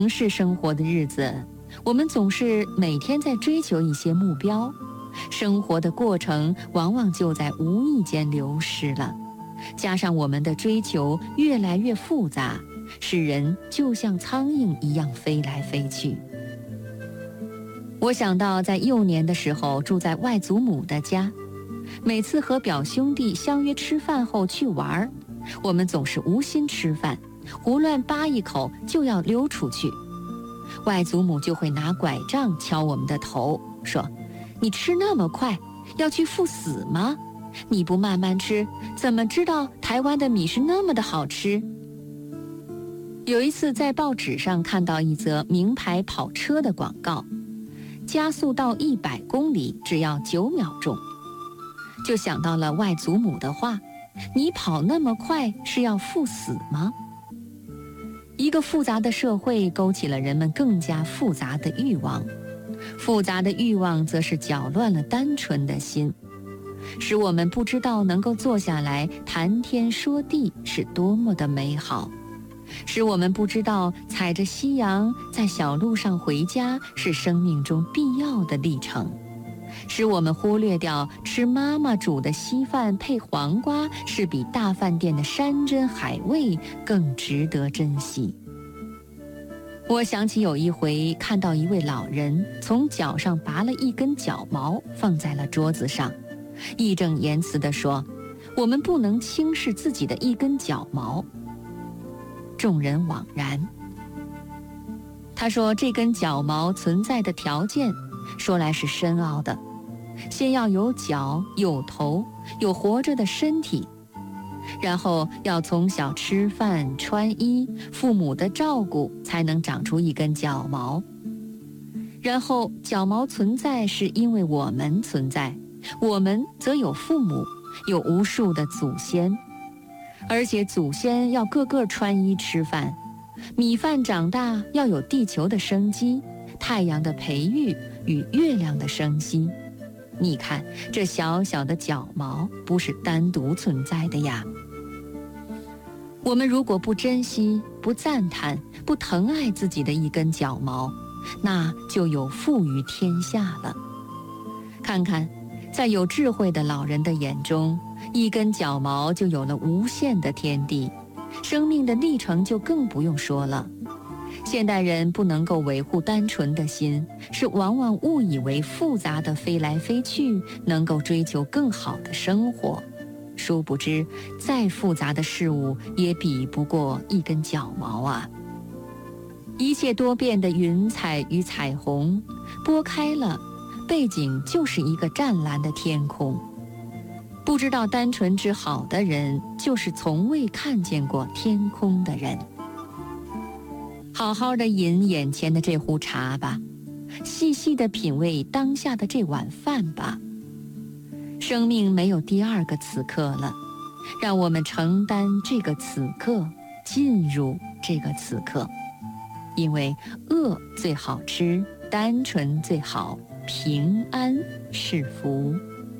城市生活的日子，我们总是每天在追求一些目标，生活的过程往往就在无意间流失了。加上我们的追求越来越复杂，使人就像苍蝇一样飞来飞去。我想到在幼年的时候住在外祖母的家，每次和表兄弟相约吃饭后去玩，我们总是无心吃饭，胡乱扒一口就要溜出去。外祖母就会拿拐杖敲我们的头，说：“你吃那么快，要去赴死吗？你不慢慢吃，怎么知道台湾的米是那么的好吃？”有一次在报纸上看到一则名牌跑车的广告，加速到100公里只要9秒钟，就想到了外祖母的话：“你跑那么快是要赴死吗？”一个复杂的社会勾起了人们更加复杂的欲望，复杂的欲望则是搅乱了单纯的心，使我们不知道能够坐下来谈天说地是多么的美好，使我们不知道踩着夕阳在小路上回家是生命中必要的历程，使我们忽略掉吃妈妈煮的稀饭配黄瓜是比大饭店的山珍海味更值得珍惜。我想起有一回看到一位老人从脚上拔了一根脚毛放在了桌子上，义正言辞地说：“我们不能轻视自己的一根脚毛。”众人惘然。他说这根脚毛存在的条件说来是深奥的，先要有脚有头有活着的身体，然后要从小吃饭穿衣，父母的照顾才能长出一根脚毛，然后脚毛存在是因为我们存在，我们则有父母，有无数的祖先，而且祖先要个个穿衣吃饭，米饭长大要有地球的生机，太阳的培育与月亮的生息。你看，这小小的脚毛不是单独存在的呀。我们如果不珍惜、不赞叹、不疼爱自己的一根脚毛，那就有负于天下了。看看，在有智慧的老人的眼中，一根脚毛就有了无限的天地，生命的历程就更不用说了。现代人不能够维护单纯的心，是往往误以为复杂的飞来飞去能够追求更好的生活，殊不知再复杂的事物也比不过一根脚毛啊。一切多变的云彩与彩虹，拨开了，背景就是一个湛蓝的天空。不知道单纯之好的人，就是从未看见过天空的人。好好的饮眼前的这壶茶吧，细细的品味当下的这碗饭吧。生命没有第二个此刻了，让我们承担这个此刻，进入这个此刻。因为恶最好吃，单纯最好，平安是福。